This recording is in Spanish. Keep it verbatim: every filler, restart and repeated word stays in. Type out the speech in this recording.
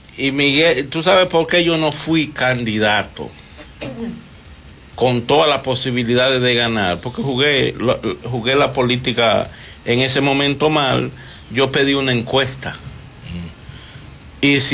y Miguel, ¿tú sabes por qué yo no fui candidato? Con todas las posibilidades de ganar, porque jugué, jugué la política en ese momento mal. Yo pedí una encuesta. Y si